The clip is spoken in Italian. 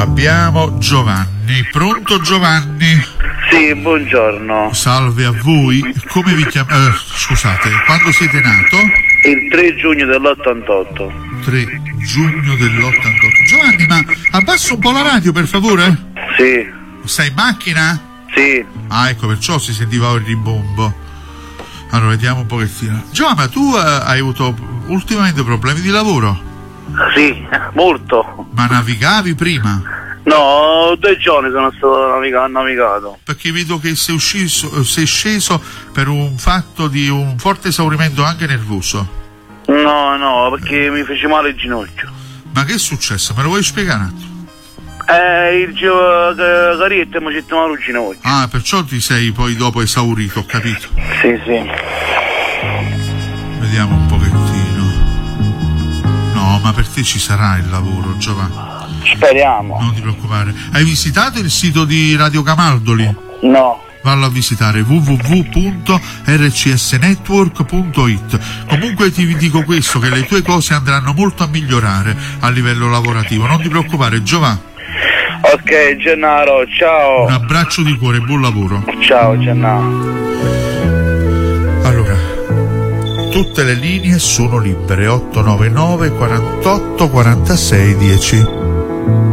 Abbiamo Giovanni. Pronto Giovanni? Sì, buongiorno. Salve a voi. Come vi chiamate? Scusate, quando siete nato? Il 3 giugno dell'88. 3 giugno dell'88. Giovanni, ma abbassa un po' la radio per favore? Sì. Stai in macchina? Sì. Ah, ecco, perciò si sentiva il rimbombo. Allora, vediamo un pochettino. Giovanni, ma tu hai avuto ultimamente problemi di lavoro? Sì, molto. Ma navigavi prima? No, 2 giorni sono stato navigato. Perché vedo che sei sceso per un fatto di un forte esaurimento anche nervoso. No, perché mi fece male il ginocchio. Ma che è successo? Me lo vuoi spiegare un attimo? Il carietta mi c'è male il ginocchio. Ah, perciò ti sei poi dopo esaurito, ho capito. Sì. Vediamo un pochettino. No, ma per te ci sarà il lavoro, Giovanni. Speriamo. Non ti preoccupare. Hai visitato il sito di Radio Camaldoli? No. Vallo a visitare www.rcsnetwork.it. Comunque ti dico questo, che le tue cose andranno molto a migliorare a livello lavorativo. Non ti preoccupare, Giovanni. Ok, Gennaro, ciao. Un abbraccio di cuore e buon lavoro. Ciao, Gennaro. Allora, tutte le linee sono libere. 899 48 46 10.